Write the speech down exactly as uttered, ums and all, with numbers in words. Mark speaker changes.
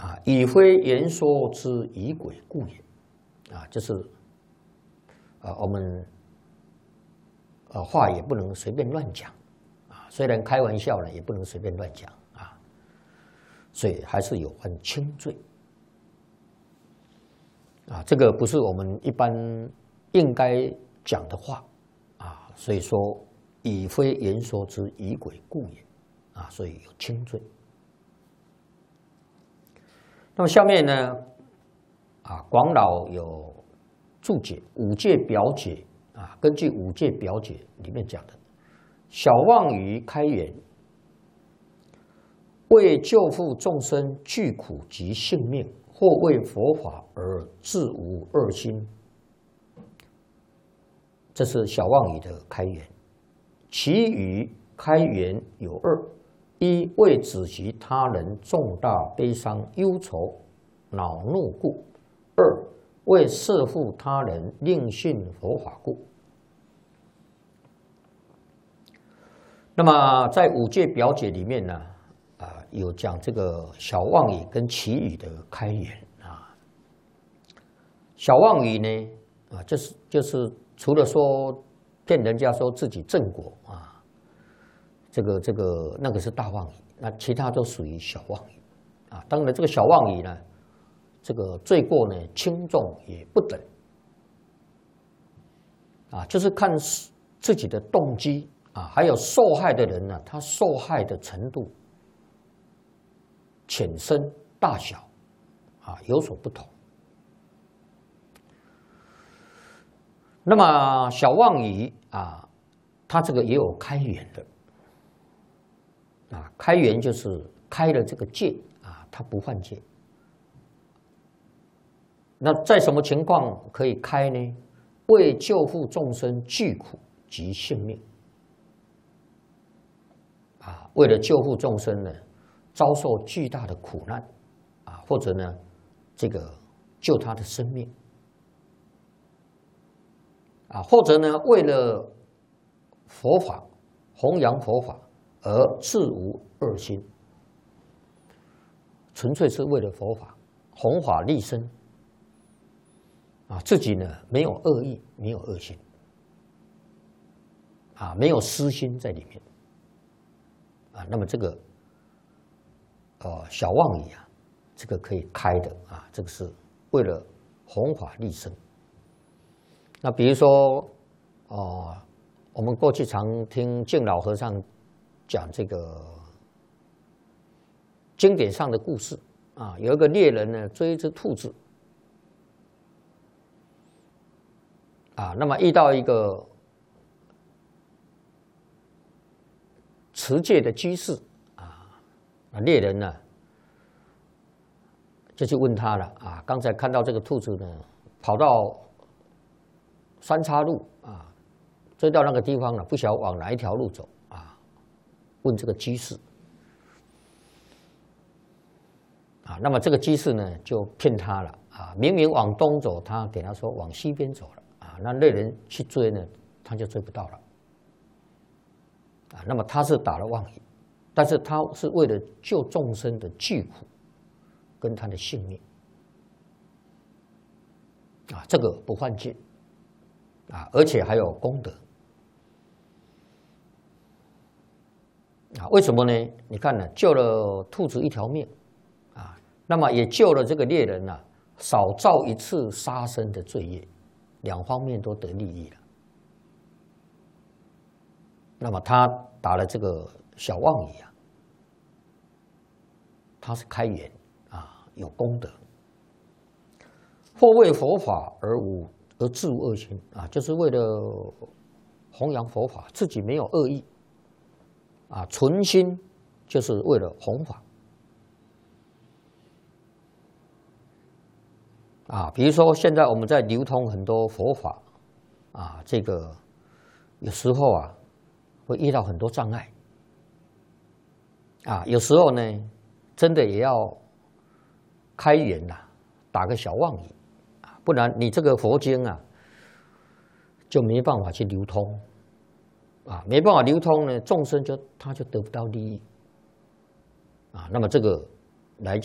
Speaker 1: 啊，以非言说之以鬼故也。啊，就是啊，我们呃话也不能随便乱讲啊，虽然开玩笑呢，也不能随便乱讲啊，所以还是有犯轻罪啊。这个不是我们一般应该讲的话啊，所以说以非言说之以鬼故也啊，所以有轻罪。那么下面呢，啊，广老有注解五戒表解啊，根据五戒表解里面讲的，小妄语开言，为救护众生惧苦及性命，或为佛法而自无二心，这是小妄语的开言。其余开言有二：一为止息他人重大悲伤忧愁恼怒故；二为摄护他人令信佛法故。那么在五戒表解里面呢，啊，有讲这个小妄语跟其语的开言啊。小妄语呢，啊，就是就是除了说骗人家说自己正果啊，这个这个那个是大妄语，那其他都属于小妄语啊。当然，这个小妄语呢，这个罪过呢轻重也不等啊，就是看自己的动机啊，还有受害的人呢，他受害的程度、浅深大小啊有所不同。那么小妄语啊，它这个也有开言的啊，开言就是开了这个戒啊，它不犯戒。那在什么情况可以开呢？为救护众生惧苦及性命啊，为了救护众生呢，遭受巨大的苦难啊，或者呢，这个救他的生命啊，或者呢，为了佛法弘扬佛法而自无二心，纯粹是为了佛法弘法利生。啊，自己呢没有恶意，没有恶心，啊，没有私心在里面，啊，那么这个，呃，小妄语啊，这个可以开的啊，这个是为了弘法利生。那比如说，哦、呃，我们过去常听净老和尚讲这个经典上的故事啊，有一个猎人呢追一只兔子。啊，那么遇到一个持戒的居士啊，猎人呢就去问他了啊，刚才看到这个兔子呢跑到三岔路啊，追到那个地方了，不晓得往哪一条路走啊，问这个居士啊，那么这个居士呢就骗他了啊，明明往东走，他给他说往西边走了。啊，那猎人去追呢，他就追不到了。啊，那么他是打了妄语，但是他是为了救众生的惧苦跟他的性命。啊，这个不犯戒。啊，而且还有功德。啊，为什么呢？你看呢，救了兔子一条命，啊，那么也救了这个猎人呢、啊，少造一次杀生的罪业。两方面都得利益了，那么他打了这个小妄语啊，他是开言啊，有功德。或为佛法而无而自无恶心啊，就是为了弘扬佛法，自己没有恶意啊，纯心就是为了弘法。啊，比如说现在我们在流通很多佛法，啊，这个有时候啊会遇到很多障碍，啊，有时候呢真的也要开言呐，打个小妄语，啊，不然你这个佛经啊就没办法去流通，啊，没办法流通呢，众生就他就得不到利益，啊，那么这个来讲。